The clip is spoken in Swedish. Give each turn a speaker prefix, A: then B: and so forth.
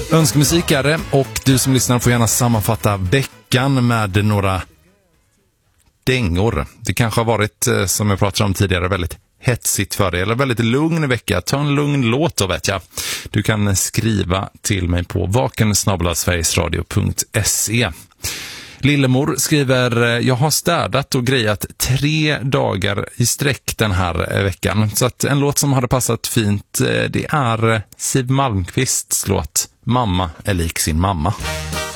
A: Önskmusik är det, och du som lyssnar får gärna sammanfatta veckan med några dängor. Det kanske har varit, som jag pratade om tidigare, väldigt hetsigt för dig, eller väldigt lugn vecka. Ta en lugn låt då, vet jag. Du kan skriva till mig på vaken@sverigesradio.se. Lillemor skriver: jag har städat och grejat 3 dagar i sträck den här veckan. Så att en låt som hade passat fint, det är Siw Malmkvists låt Mamma är lik sin mamma.